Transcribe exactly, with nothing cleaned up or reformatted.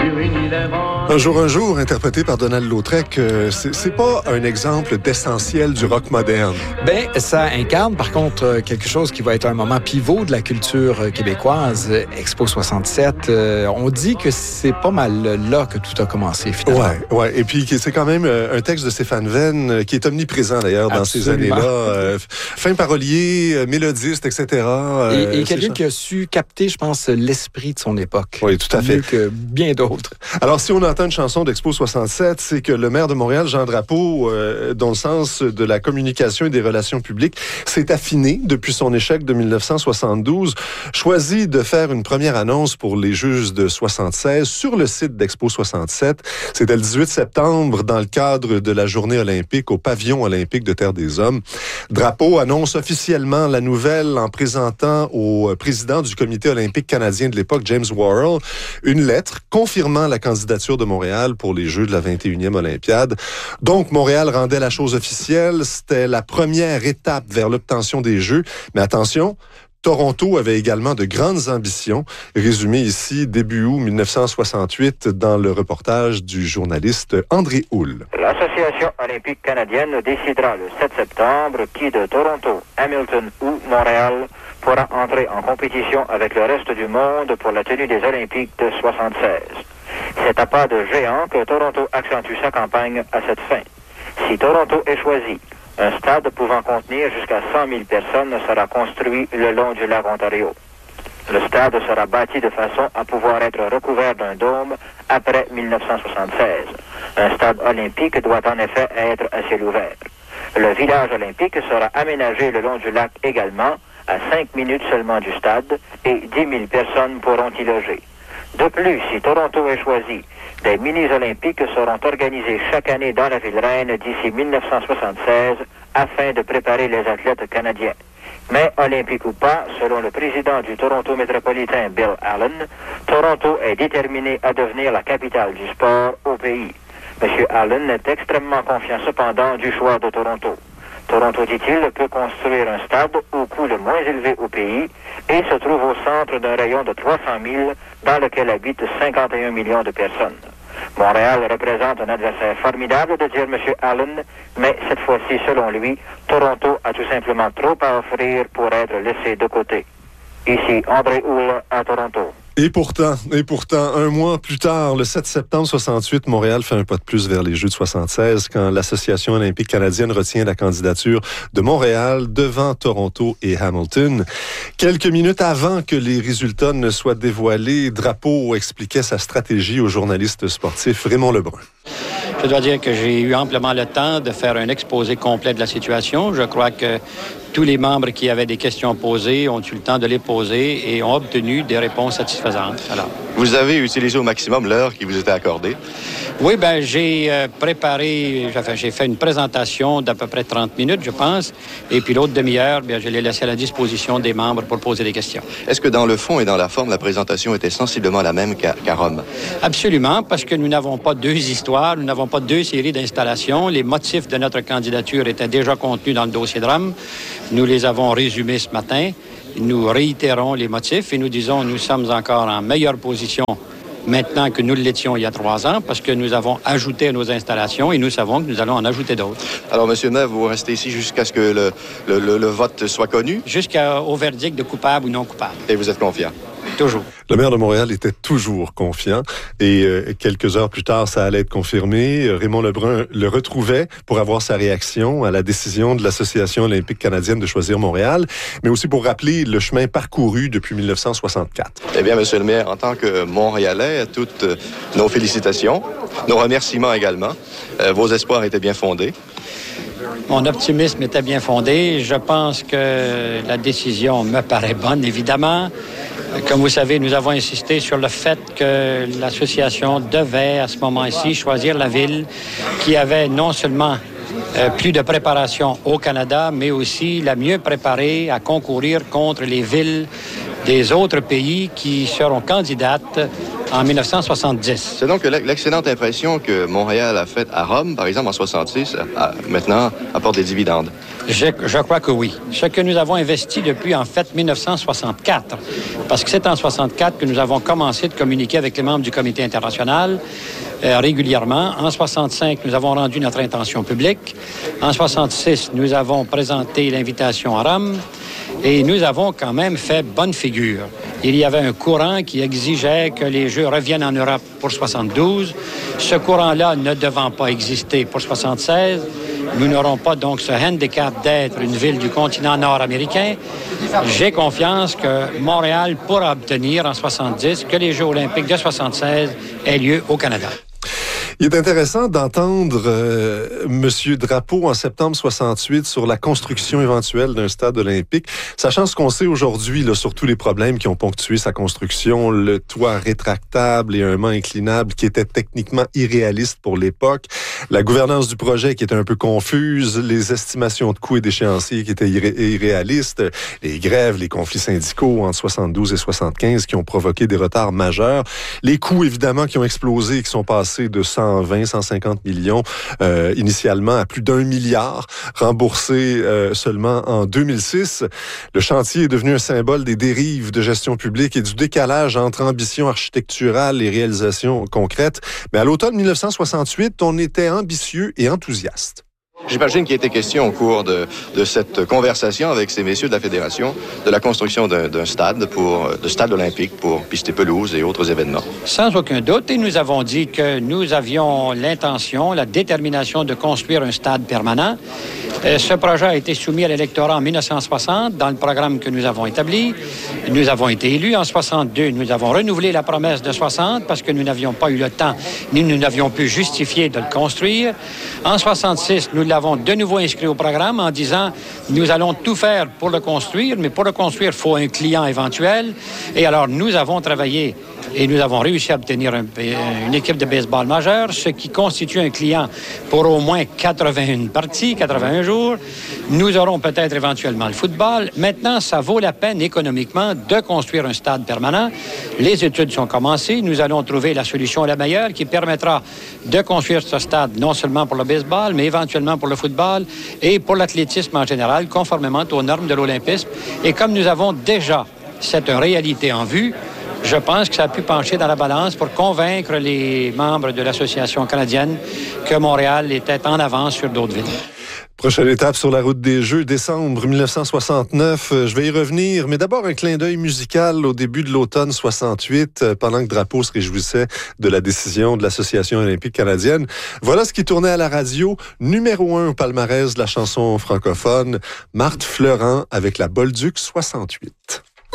sur une île inventée. Un jour, un jour, interprété par Donald Lautrec, euh, c'est, c'est pas un exemple d'essentiel du rock moderne. Ben, ça incarne, par contre, quelque chose qui va être un moment pivot de la culture québécoise. Expo soixante-sept, euh, on dit que c'est pas mal là que tout a commencé, finalement. Ouais, ouais. Et puis, c'est quand même un texte de Stéphane Venn qui est omniprésent, d'ailleurs, dans Absolument. ces années-là. Euh, fin parolier, mélodiste, et cetera. Et, Euh, et quelqu'un qui a su capter, je pense, l'esprit de son époque. Oui, tout à fait. Mieux que bien d'autres. Alors, si on entend une chanson d'Expo soixante-sept, c'est que le maire de Montréal, Jean Drapeau, euh, dont le sens de la communication et des relations publiques s'est affiné depuis son échec de dix-neuf cent soixante-douze, choisit de faire une première annonce pour les Jeux de soixante-seize sur le site d'Expo soixante-sept. C'était le dix-huit septembre, dans le cadre de la journée olympique au pavillon olympique de Terre des Hommes. Drapeau annonce officiellement la nouvelle en présentant au président du comité olympique canadien de l'époque, James Worrell, une lettre confirmant la candidature de Montréal pour les Jeux de la vingt et unième Olympiade. Donc, Montréal rendait la chose officielle. C'était la première étape vers l'obtention des Jeux. Mais attention, Toronto avait également de grandes ambitions, résumé ici début août dix-neuf cent soixante-huit dans le reportage du journaliste André Houle. L'Association olympique canadienne décidera le sept septembre qui de Toronto, Hamilton ou Montréal pourra entrer en compétition avec le reste du monde pour la tenue des Olympiques de soixante-seize. C'est à pas de géant que Toronto accentue sa campagne à cette fin. Si Toronto est choisi, un stade pouvant contenir jusqu'à cent mille personnes sera construit le long du lac Ontario. Le stade sera bâti de façon à pouvoir être recouvert d'un dôme après dix-neuf cent soixante-seize. Un stade olympique doit en effet être à ciel ouvert. Le village olympique sera aménagé le long du lac également, à cinq minutes seulement du stade, et dix mille personnes pourront y loger. De plus, si Toronto est choisi, des mini-olympiques seront organisés chaque année dans la ville reine d'ici dix-neuf cent soixante-seize afin de préparer les athlètes canadiens. Mais olympique ou pas, selon le président du Toronto métropolitain Bill Allen, Toronto est déterminé à devenir la capitale du sport au pays. M. Allen est extrêmement confiant cependant du choix de Toronto. Toronto, dit-il, peut construire un stade au coût le moins élevé au pays et se trouve au centre d'un rayon de trois cent mille dans lequel habitent cinquante et un millions de personnes. Montréal représente un adversaire formidable, de dire M. Allen, mais cette fois-ci, selon lui, Toronto a tout simplement trop à offrir pour être laissé de côté. Ici, André Houle à Toronto. Et pourtant, et pourtant, un mois plus tard, le sept septembre soixante-huit, Montréal fait un pas de plus vers les Jeux de soixante-seize quand l'Association olympique canadienne retient la candidature de Montréal devant Toronto et Hamilton. Quelques minutes avant que les résultats ne soient dévoilés, Drapeau expliquait sa stratégie au journaliste sportif Raymond Lebrun. Je dois dire que j'ai eu amplement le temps de faire un exposé complet de la situation. Je crois que tous les membres qui avaient des questions posées ont eu le temps de les poser et ont obtenu des réponses satisfaisantes. Alors, vous avez utilisé au maximum l'heure qui vous était accordée? Oui, bien, j'ai euh, préparé, enfin, j'ai fait une présentation d'à peu près trente minutes, je pense, et puis l'autre demi-heure, bien, je l'ai laissé à la disposition des membres pour poser des questions. Est-ce que dans le fond et dans la forme, la présentation était sensiblement la même qu'à, qu'à Rome? Absolument, parce que nous n'avons pas deux histoires, nous n'avons pas deux séries d'installations. Les motifs de notre candidature étaient déjà contenus dans le dossier de Rome. Nous les avons résumés ce matin. Nous réitérons les motifs et nous disons nous sommes encore en meilleure position maintenant que nous l'étions il y a trois ans parce que nous avons ajouté à nos installations et nous savons que nous allons en ajouter d'autres. Alors, M. Neuf, vous restez ici jusqu'à ce que le, le, le, le vote soit connu? Jusqu'au verdict de coupable ou non coupable. Et vous êtes confiant? Toujours. Le maire de Montréal était toujours confiant et euh, quelques heures plus tard, ça allait être confirmé. Raymond Lebrun le retrouvait pour avoir sa réaction à la décision de l'Association olympique canadienne de choisir Montréal, mais aussi pour rappeler le chemin parcouru depuis dix-neuf cent soixante-quatre. Eh bien, Monsieur le maire, en tant que Montréalais, toutes nos félicitations, nos remerciements également. Euh, vos espoirs étaient bien fondés. Mon optimisme était bien fondé. Je pense que la décision me paraît bonne, évidemment. Comme vous savez, nous avons insisté sur le fait que l'association devait, à ce moment-ci, choisir la ville qui avait non seulement euh, plus de préparation au Canada, mais aussi la mieux préparée à concourir contre les villes des autres pays qui seront candidates en dix-neuf cent soixante-dix. C'est donc l'excellente impression que Montréal a faite à Rome, par exemple, en soixante-six, à, maintenant, apporte des dividendes. Je, je crois que oui. Ce que nous avons investi depuis, en fait, mille neuf cent soixante-quatre, parce que c'est en soixante-quatre que nous avons commencé de communiquer avec les membres du Comité international euh, régulièrement. En soixante-cinq, nous avons rendu notre intention publique. En soixante-six, nous avons présenté l'invitation à Rome. Et nous avons quand même fait bonne figure. Il y avait un courant qui exigeait que les Jeux reviennent en Europe pour soixante-douze. Ce courant-là ne devant pas exister pour soixante-seize, nous n'aurons pas donc ce handicap d'être une ville du continent nord-américain. J'ai confiance que Montréal pourra obtenir en soixante-dix que les Jeux olympiques de soixante-seize aient lieu au Canada. Il est intéressant d'entendre euh, M. Drapeau en septembre soixante-huit sur la construction éventuelle d'un stade olympique, sachant ce qu'on sait aujourd'hui là, sur tous les problèmes qui ont ponctué sa construction, le toit rétractable et un mât inclinable qui était techniquement irréaliste pour l'époque, la gouvernance du projet qui était un peu confuse, les estimations de coûts et d'échéanciers qui étaient irré- irréalistes, les grèves, les conflits syndicaux entre soixante-douze et soixante-quinze qui ont provoqué des retards majeurs, les coûts évidemment qui ont explosé et qui sont passés de cent vingt, cent cinquante millions euh, initialement à plus d'un milliard, remboursés euh, seulement en deux mille six. Le chantier est devenu un symbole des dérives de gestion publique et du décalage entre ambition architecturale et réalisation concrète. Mais à l'automne mille neuf cent soixante-huit, on était ambitieux et enthousiaste. J'imagine qu'il était question au cours de, de cette conversation avec ces messieurs de la Fédération de la construction d'un, d'un stade, pour, de stade olympique pour pistes et pelouses et autres événements. Sans aucun doute, et nous avons dit que nous avions l'intention, la détermination de construire un stade permanent. Euh, ce projet a été soumis à l'électorat en mille neuf cent soixante dans le programme que nous avons établi. Nous avons été élus en soixante-deux. Nous avons renouvelé la promesse de soixante parce que nous n'avions pas eu le temps, ni nous n'avions pu justifier de le construire. En soixante-six, nous l'avons de nouveau inscrit au programme en disant nous allons tout faire pour le construire, mais pour le construire, il faut un client éventuel. Et alors, nous avons travaillé et nous avons réussi à obtenir un, une équipe de baseball majeure, ce qui constitue un client pour au moins quatre-vingt-un parties, quatre-vingt-un jours. Nous aurons peut-être éventuellement le football. Maintenant, ça vaut la peine économiquement de construire un stade permanent. Les études sont commencées. Nous allons trouver la solution la meilleure qui permettra de construire ce stade non seulement pour le baseball, mais éventuellement pour le football et pour l'athlétisme en général, conformément aux normes de l'olympisme. Et comme nous avons déjà cette réalité en vue, je pense que ça a pu pencher dans la balance pour convaincre les membres de l'Association canadienne que Montréal était en avance sur d'autres villes. Prochaine étape sur la route des Jeux, décembre mille neuf cent soixante-neuf. Je vais y revenir, mais d'abord un clin d'œil musical au début de l'automne soixante-huit, pendant que Drapeau se réjouissait de la décision de l'Association olympique canadienne. Voilà ce qui tournait à la radio, numéro un au palmarès de la chanson francophone, Marthe Fleurant avec la Bolduc soixante-huit.